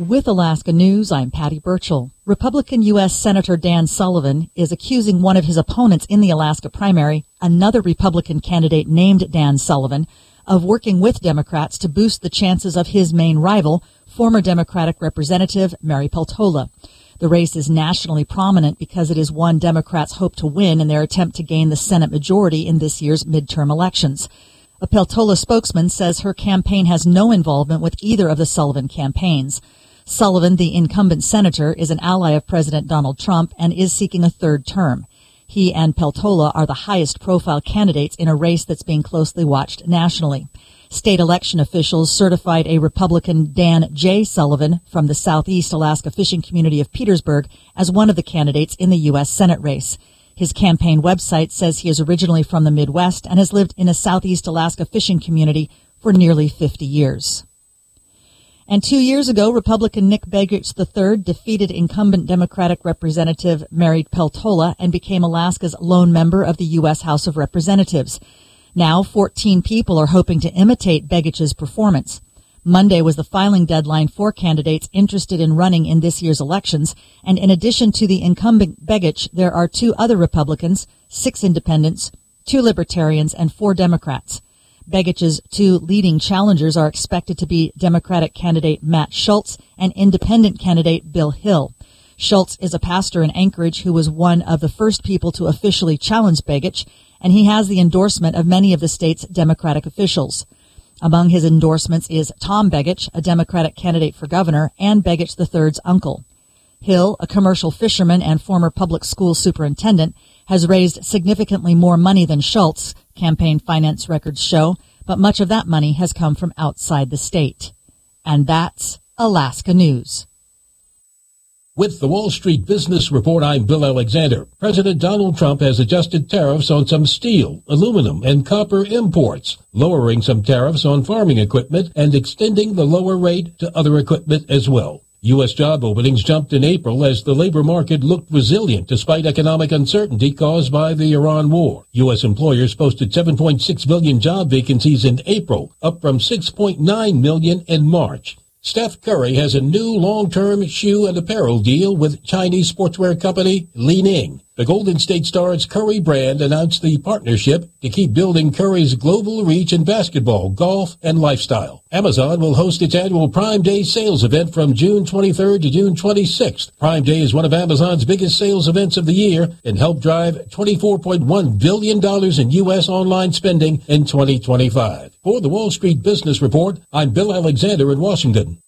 With Alaska News, I'm Patty Burchell. Republican U.S. Senator Dan Sullivan is accusing one of his opponents in the Alaska primary, another Republican candidate named Dan Sullivan, of working with Democrats to boost the chances of his main rival, former Democratic Representative Mary Peltola. The race is nationally prominent because it is one Democrats hope to win in their attempt to gain the Senate majority in this year's midterm elections. A Peltola spokesman says her campaign has no involvement with either of the Sullivan campaigns. Sullivan, the incumbent senator, is an ally of President Donald Trump and is seeking a third term. He and Peltola are the highest profile candidates in a race that's being closely watched nationally. State election officials certified a Republican Dan J. Sullivan from the Southeast Alaska fishing community of Petersburg as one of the candidates in the U.S. Senate race. His campaign website says he is originally from the Midwest and has lived in a Southeast Alaska fishing community for nearly 50 years. And 2 years ago, Republican Nick Begich III defeated incumbent Democratic Representative Mary Peltola and became Alaska's lone member of the U.S. House of Representatives. Now, 14 people are hoping to imitate Begich's performance. Monday was the filing deadline for candidates interested in running in this year's elections, and in addition to the incumbent Begich, there are 2 other Republicans, 6 independents, 2 libertarians, and 4 Democrats. Begich's 2 leading challengers are expected to be Democratic candidate Matt Schultz and independent candidate Bill Hill. Schultz is a pastor in Anchorage who was one of the first people to officially challenge Begich, and he has the endorsement of many of the state's Democratic officials. Among his endorsements is Tom Begich, a Democratic candidate for governor, and Begich III's uncle. Hill, a commercial fisherman and former public school superintendent, has raised significantly more money than Schultz, campaign finance records show, but much of that money has come from outside the state. And that's Alaska News. With the Wall Street Business Report, I'm Bill Alexander. President Donald Trump has adjusted tariffs on some steel, aluminum, and copper imports, lowering some tariffs on farming equipment and extending the lower rate to other equipment as well. U.S. job openings jumped in April as the labor market looked resilient despite economic uncertainty caused by the Iran war. U.S. employers posted 7.6 million job vacancies in April, up from 6.9 million in March. Steph Curry has a new long-term shoe and apparel deal with Chinese sportswear company Li Ning. The Golden State Star's Curry brand announced the partnership to keep building Curry's global reach in basketball, golf, and lifestyle. Amazon will host its annual Prime Day sales event from June 23rd to June 26th. Prime Day is one of Amazon's biggest sales events of the year and helped drive $24.1 billion in U.S. online spending in 2025. For the Wall Street Business Report, I'm Bill Alexander in Washington.